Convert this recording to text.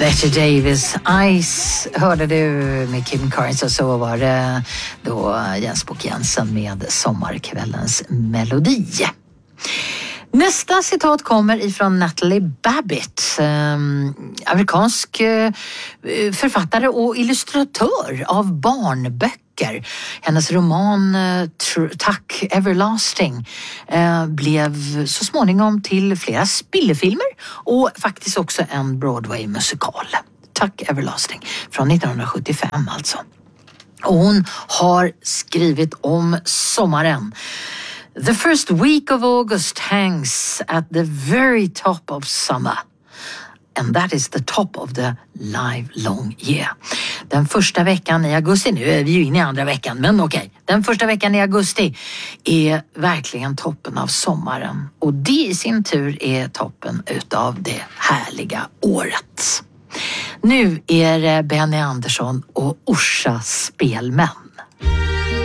Betty Davis, Ice hörde du med Kim Carnes, och så var det då Jens Bock Jensen med Sommarkvällens melodi. Nästa citat kommer ifrån Natalie Babbitt, amerikansk författare och illustratör av barnböcker. Hennes roman Tuck Everlasting blev så småningom till flera spillefilmer och faktiskt också en Broadway-musikal. Tuck Everlasting från 1975 alltså. Och hon har skrivit om sommaren. The first week of August hangs at the very top of summer. And that is the top of the live long year. Den första veckan i augusti, nu är vi ju inne i andra veckan, men okej. Den första veckan i augusti är verkligen toppen av sommaren. Och det i sin tur är toppen utav det härliga året. Nu är det Benny Andersson och Orsa Spelmän.